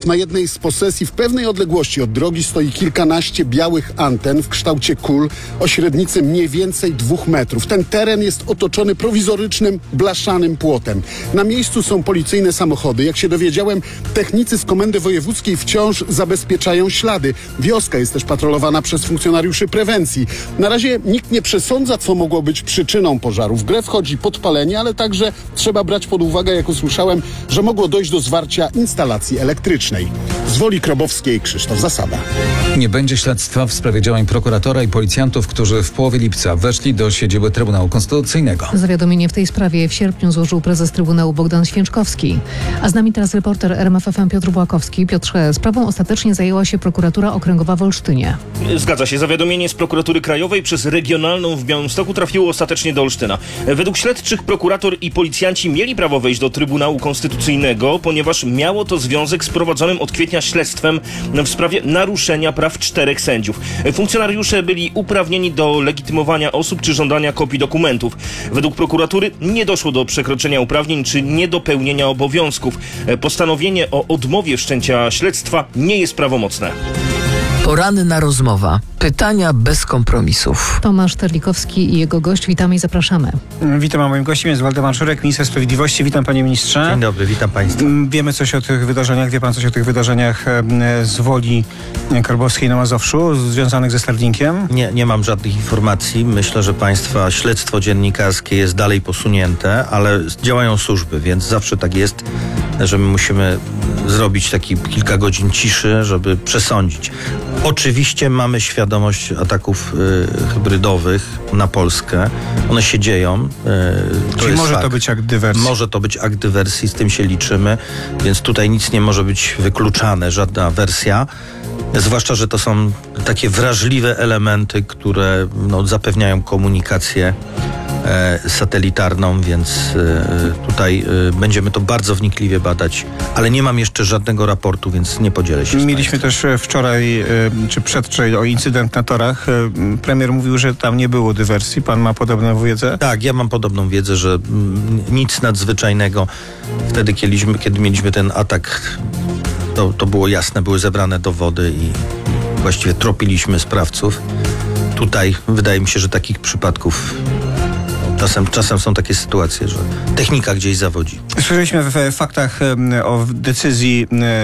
Na jednej z posesji w pewnej odległości od drogi stoi kilkanaście białych anten w kształcie kul o średnicy mniej więcej 2 metrów. Ten teren jest otoczony prowizorycznym, blaszanym płotem. Na miejscu są policyjne samochody. Jak się dowiedziałem, technicy z Komendy Wojewódzkiej wciąż zabezpieczają ślady. Wioska jest też patrolowana przez funkcjonariuszy prewencji. Na razie nikt nie przesądza, co mogło być przyczyną pożaru. W grę wchodzi podpalenie, ale także trzeba brać pod uwagę, jak usłyszałem, że mogło dojść do zwarcia instalacji elektrycznej. Z Woli Krobowskiej Krzysztof Zasada. Nie będzie śledztwa w sprawie działań prokuratora i policjantów, którzy w połowie lipca weszli do siedziby Trybunału Konstytucyjnego. Zawiadomienie w tej sprawie w sierpniu złożył prezes Trybunału Bogdan Święczkowski. A z nami teraz reporter RMF FM Piotr Błakowski. Piotrze, sprawą ostatecznie zajęła się prokuratura okręgowa w Olsztynie. Zgadza się. Zawiadomienie z prokuratury krajowej przez regionalną w Białymstoku trafiło ostatecznie do Olsztyna. Według śledczych prokurator i policjanci mieli prawo wejść do Trybunału Konstytucyjnego, ponieważ miało to związek z prowadzonym od kwietnia śledztwem w sprawie naruszenia praw 4 sędziów. Funkcjonariusze byli uprawnieni do legitymowania osób czy żądania kopii dokumentów. Według prokuratury nie doszło do przekroczenia uprawnień czy niedopełnienia obowiązków. Postanowienie o odmowie wszczęcia śledztwa nie jest prawomocne. Poranna rozmowa. Pytania bez kompromisów. Tomasz Terlikowski i jego gość. Witamy i zapraszamy. Witam, a moim gościem jest Waldemar Żurek, minister sprawiedliwości. Witam, panie ministrze. Dzień dobry, witam państwa. Wiemy coś o tych wydarzeniach, wie pan coś o tych wydarzeniach z Woli Krobowskiej na Mazowszu, związanych ze Starlinkiem? Nie mam żadnych informacji. Myślę, że państwa śledztwo dziennikarskie jest dalej posunięte, ale działają służby, więc zawsze tak jest, że my musimy zrobić taki kilka godzin ciszy, żeby przesądzić. Oczywiście mamy świadomość ataków hybrydowych na Polskę. One się dzieją. Czyli może to być akt dywersji? Może to być akt dywersji, z tym się liczymy, więc tutaj nic nie może być wykluczane, żadna wersja. Zwłaszcza, że to są takie wrażliwe elementy, które zapewniają komunikację satelitarną, czyli tutaj będziemy to bardzo wnikliwie badać, ale nie mam jeszcze żadnego raportu, więc nie podzielę się. Mieliśmy też wczoraj, czy przedwczoraj, o incydent na torach. Premier mówił, że tam nie było dywersji. Pan ma podobną wiedzę? Tak, ja mam podobną wiedzę, że nic nadzwyczajnego. Wtedy, kiedy mieliśmy ten atak, to było jasne, były zebrane dowody i właściwie tropiliśmy sprawców. Tutaj wydaje mi się, że takich przypadków czasem są takie sytuacje, że technika gdzieś zawodzi. Słyszeliśmy w faktach o decyzji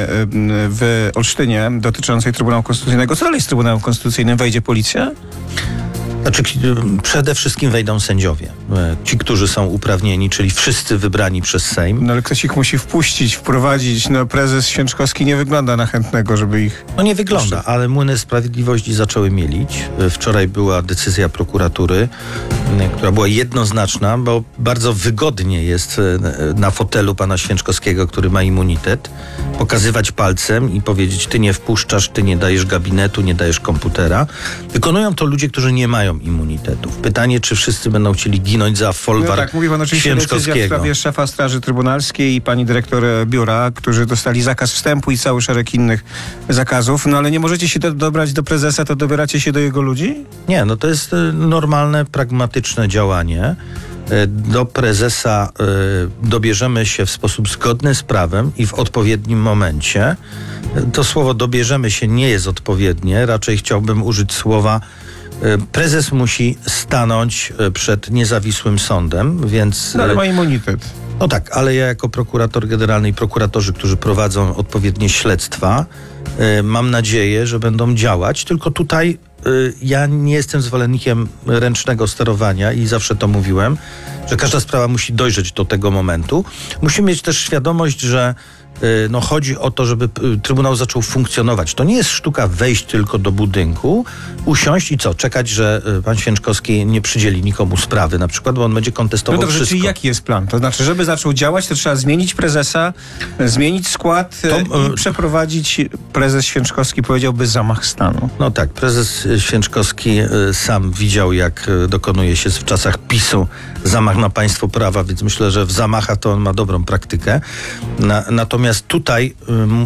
w Olsztynie dotyczącej Trybunału Konstytucyjnego. Co dalej z Trybunałem Konstytucyjnym? Wejdzie policja? Znaczy, przede wszystkim wejdą sędziowie. Ci, którzy są uprawnieni, czyli wszyscy wybrani przez Sejm. No ale ktoś ich musi wprowadzić. Prezes Święczkowski nie wygląda na chętnego, żeby ich... Nie wygląda, ale młyny sprawiedliwości zaczęły mielić. Wczoraj była decyzja prokuratury, która była jednoznaczna, bo bardzo wygodnie jest na fotelu pana Święczkowskiego, który ma immunitet, pokazywać palcem i powiedzieć: ty nie wpuszczasz, ty nie dajesz gabinetu, nie dajesz komputera. Wykonują to ludzie, którzy nie mają immunitetów. Pytanie, czy wszyscy będą chcieli ginąć za folwark tak, mówi pan oczywiście decyzja w sprawie szefa Straży Trybunalskiej i pani dyrektor biura, którzy dostali zakaz wstępu i cały szereg innych zakazów. Ale nie możecie się dobrać do prezesa, to dobieracie się do jego ludzi? Nie, to jest normalne, pragmatyczne działanie. Do prezesa dobierzemy się w sposób zgodny z prawem i w odpowiednim momencie. To słowo dobierzemy się nie jest odpowiednie. Raczej chciałbym użyć słowa prezes musi stanąć przed niezawisłym sądem, więc... ale ma immunitet. No tak, ale ja jako prokurator generalny i prokuratorzy, którzy prowadzą odpowiednie śledztwa, mam nadzieję, że będą działać. Tylko tutaj ja nie jestem zwolennikiem ręcznego sterowania i zawsze to mówiłem, że każda sprawa musi dojrzeć do tego momentu. Musimy mieć też świadomość, że chodzi o to, żeby Trybunał zaczął funkcjonować. To nie jest sztuka wejść tylko do budynku, usiąść i czekać, że pan Święczkowski nie przydzieli nikomu sprawy, na przykład, bo on będzie kontestował wszystko. Czyli jaki jest plan? To znaczy, żeby zaczął działać, to trzeba zmienić prezesa, zmienić skład i przeprowadzić, prezes Święczkowski powiedziałby, zamach stanu. No tak, prezes Święczkowski sam widział, jak dokonuje się w czasach PiS-u zamach na państwo prawa, więc myślę, że w zamachach to on ma dobrą praktykę. Natomiast tutaj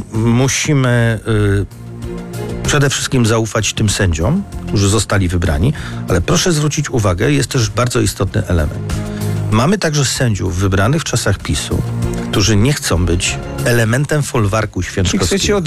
musimy przede wszystkim zaufać tym sędziom, którzy zostali wybrani, ale proszę zwrócić uwagę, jest też bardzo istotny element. Mamy także sędziów wybranych w czasach PiS-u, którzy nie chcą być elementem folwarku Święczkowskiego.